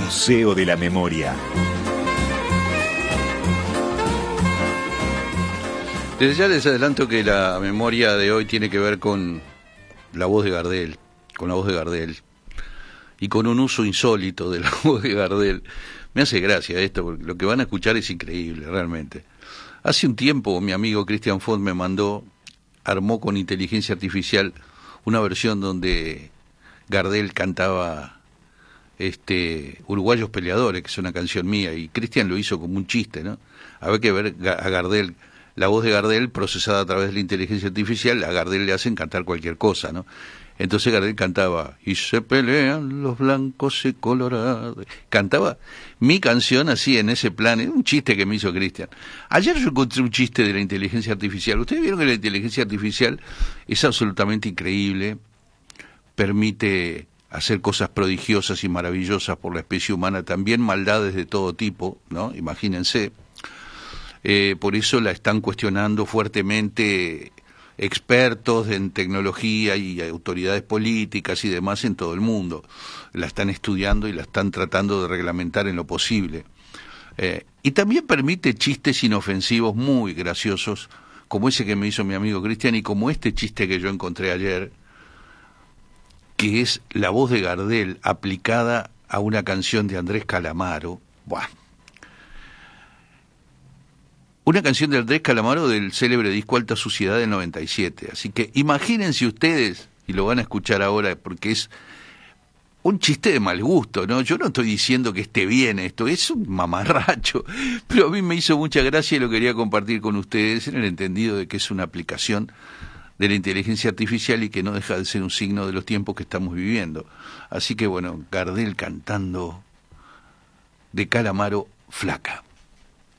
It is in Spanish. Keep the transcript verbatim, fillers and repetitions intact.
Museo de la Memoria. Desde ya les adelanto que la memoria de hoy tiene que ver con la voz de Gardel, con la voz de Gardel, y con un uso insólito de la voz de Gardel. Me hace gracia esto, porque lo que van a escuchar es increíble, realmente. Hace un tiempo mi amigo Christian Font me mandó, armó con inteligencia artificial una versión donde Gardel cantaba este Uruguayos Peleadores, que es una canción mía, y Christian lo hizo como un chiste, ¿no? Había que ver a Gardel, la voz de Gardel procesada a través de la inteligencia artificial. A Gardel le hacen cantar cualquier cosa, ¿no? Entonces Gardel cantaba, y se pelean los blancos y colorados. Cantaba mi canción así, en ese plan. Es un chiste que me hizo Christian. Ayer yo encontré un chiste de la inteligencia artificial. Ustedes vieron que la inteligencia artificial es absolutamente increíble, permite hacer cosas prodigiosas y maravillosas por la especie humana, también maldades de todo tipo, ¿no? Imagínense. Eh, por eso la están cuestionando fuertemente expertos en tecnología y autoridades políticas y demás en todo el mundo. La están estudiando y la están tratando de reglamentar en lo posible. Eh, y también permite chistes inofensivos muy graciosos, como ese que me hizo mi amigo Cristian, y como este chiste que yo encontré ayer, que es la voz de Gardel aplicada a una canción de Andrés Calamaro. Buah. Una canción de Andrés Calamaro del célebre disco Alta Suciedad del noventa y siete. Así que imagínense ustedes, y lo van a escuchar ahora porque es un chiste de mal gusto, ¿no? Yo no estoy diciendo que esté bien esto, es un mamarracho, pero a mí me hizo mucha gracia y lo quería compartir con ustedes en el entendido de que es una aplicación de la inteligencia artificial y que no deja de ser un signo de los tiempos que estamos viviendo. Así que bueno, Gardel cantando de Calamaro, Flaca.